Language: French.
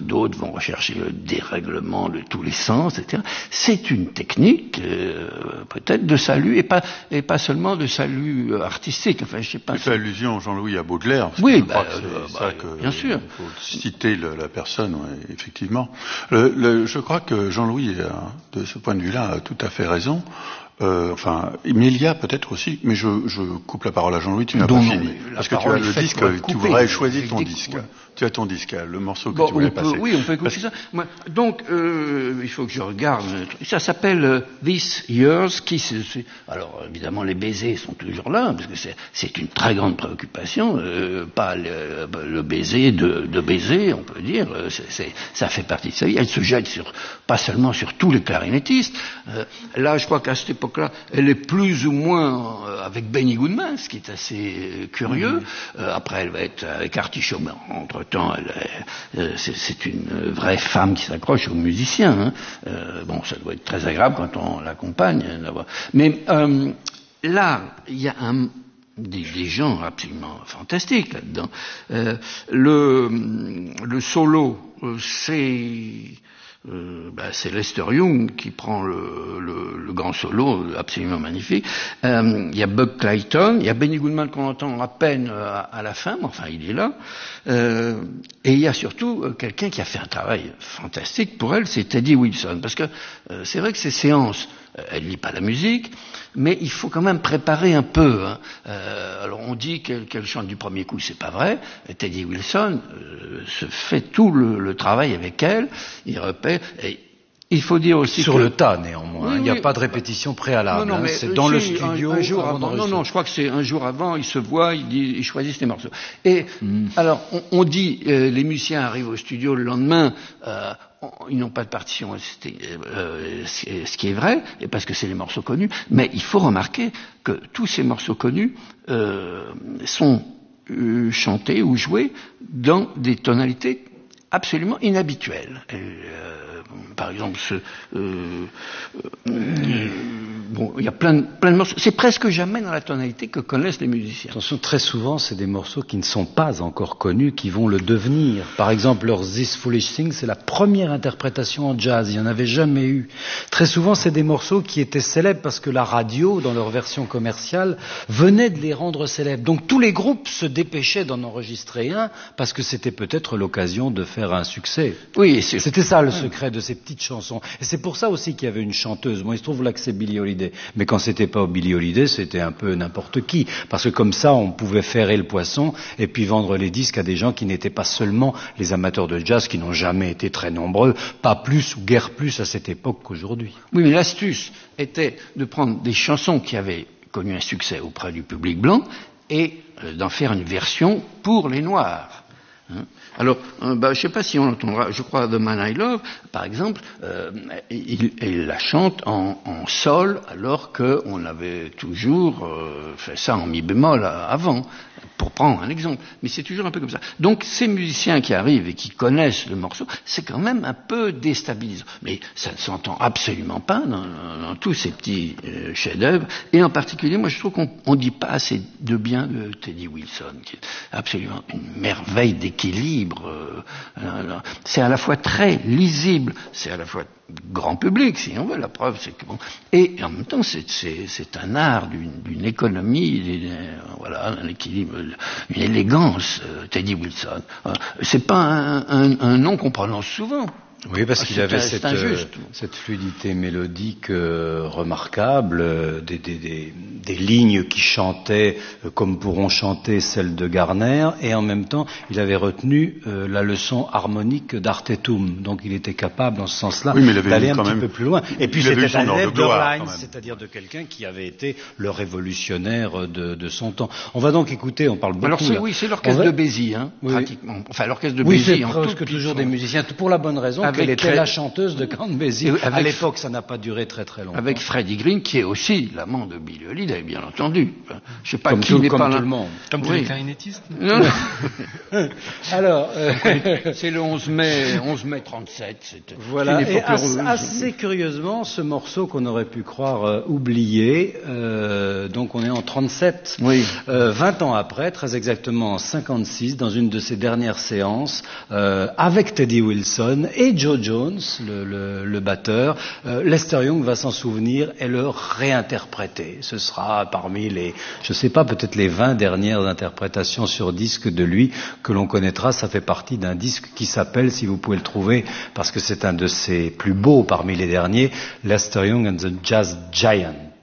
d'autres vont rechercher le dérèglement de tous les sens, etc. C'est une technique, peut-être, de salut, et pas seulement de salut artistique. Enfin, je sais pas. Tu fais allusion, Jean-Louis, à Baudelaire. Oui, bien sûr. Il faut citer la personne, ouais, effectivement. Je crois que Jean-Louis, de ce point de vue-là, a tout à fait raison. Mais il y a peut-être aussi, mais je coupe la parole à Jean-Louis, tu n'as pas fini. Parce que tu as le disque, tu voudrais choisir ton disque. Tu as ton disque, le morceau que tu voulais passer. Oui, on peut écouter ça. Donc, il faut que je regarde. Ça s'appelle This Years, alors, évidemment, les baisers sont toujours là, parce que c'est une très grande préoccupation, pas le baiser de baiser, on peut dire, ça fait partie de sa vie. Elle se jette pas seulement sur tous les clarinettistes. Là, je crois qu'à cette époque-là, elle est plus ou moins avec Benny Goodman, ce qui est assez curieux. Après, elle va être avec Artie Shaw. Entre-temps, c'est une vraie femme qui s'accroche aux musiciens. Ça doit être très agréable quand on l'accompagne. Mais là, il y a des gens absolument fantastiques là-dedans. Le solo, c'est Lester Young qui prend le grand solo absolument magnifique. Il y a Buck Clayton, il y a Benny Goodman qu'on entend à peine à la fin, mais enfin il est là. Et il y a surtout quelqu'un qui a fait un travail fantastique pour elle, c'est Teddy Wilson, parce que c'est vrai que ces séances, elle lit pas la musique, mais il faut quand même préparer un peu. Alors on dit qu'elle chante du premier coup, c'est pas vrai. Teddy Wilson se fait tout le travail avec elle, il repère. Et il faut dire aussi sur le tas néanmoins. Il n'y a pas de répétition préalable. Non, mais c'est dans le studio. Un jour avant. Non, je crois que c'est un jour avant. Ils se voient, ils choisissent les morceaux. Et alors on dit les musiciens arrivent au studio le lendemain. Ils n'ont pas de partition, ce qui est vrai, et parce que c'est les morceaux connus, mais il faut remarquer que tous ces morceaux connus sont chantés ou joués dans des tonalités absolument inhabituelles. Par exemple, il y a plein de morceaux. C'est presque jamais dans la tonalité que connaissent les musiciens. Attention, très souvent, c'est des morceaux qui ne sont pas encore connus, qui vont le devenir. Par exemple, leur This Foolish Thing, c'est la première interprétation en jazz. Il n'y en avait jamais eu. Très souvent, c'est des morceaux qui étaient célèbres parce que la radio, dans leur version commerciale, venait de les rendre célèbres. Donc, tous les groupes se dépêchaient d'en enregistrer un parce que c'était peut-être l'occasion de faire un succès. Oui, c'était ça le secret de ces petites chansons. Et c'est pour ça aussi qu'il y avait une chanteuse. Moi, il se trouve là que c'est Billie Holiday. Mais quand c'était pas Billie Holiday, c'était un peu n'importe qui. Parce que comme ça, on pouvait ferrer le poisson et puis vendre les disques à des gens qui n'étaient pas seulement les amateurs de jazz, qui n'ont jamais été très nombreux, pas plus ou guère plus à cette époque qu'aujourd'hui. Oui, mais l'astuce était de prendre des chansons qui avaient connu un succès auprès du public blanc et d'en faire une version pour les Noirs. Alors, je ne sais pas si on entendra, je crois The Man I Love, par exemple, il la chante en sol, alors qu'on avait toujours fait ça en mi bémol avant, pour prendre un exemple. Mais c'est toujours un peu comme ça. Donc, ces musiciens qui arrivent et qui connaissent le morceau, c'est quand même un peu déstabilisant. Mais ça ne s'entend absolument pas dans tous ces petits chefs-d'œuvre. Et en particulier, moi, je trouve qu'on ne dit pas assez de bien de Teddy Wilson, qui est absolument une merveille d'équilibre. C'est à la fois très lisible, c'est à la fois grand public, si on veut. La preuve, c'est que et en même temps, c'est un art d'une économie, un équilibre, une élégance. Teddy Wilson, c'est pas un nom qu'on prononce souvent. Oui, parce qu'il avait cette fluidité mélodique remarquable, des lignes qui chantaient comme pourront chanter celles de Garner, et en même temps, il avait retenu la leçon harmonique d'Artetum. Donc il était capable, en ce sens-là, d'aller un petit peu plus loin. Et puis c'était un Elderline, c'est-à-dire de quelqu'un qui avait été le révolutionnaire de son temps. On va donc écouter, on parle beaucoup... Alors c'est l'orchestre de Béziers, pratiquement. Enfin, l'orchestre de Béziers. Oui, c'est presque toujours des musiciens, pour la bonne raison qu'elle était la chanteuse de Count Basie. À l'époque, ça n'a pas duré très très longtemps. Avec Freddie Green, qui est aussi l'amant de Billie Holiday, bien entendu. Je sais pas comme qui n'est pas tout le monde. Comme tous les clarinettistes. Alors, c'est le 11 mai 37. Voilà. Et assez curieusement, ce morceau qu'on aurait pu croire oublié, donc on est en 37, 20 ans après, très exactement en 56, dans une de ses dernières séances, avec Teddy Wilson et Joe Jones, le batteur, Lester Young va s'en souvenir et le réinterpréter. Ce sera parmi les, je sais pas, peut-être les 20 dernières interprétations sur disque de lui que l'on connaîtra. Ça fait partie d'un disque qui s'appelle, si vous pouvez le trouver, parce que c'est un de ses plus beaux parmi les derniers, Lester Young and the Jazz Giant.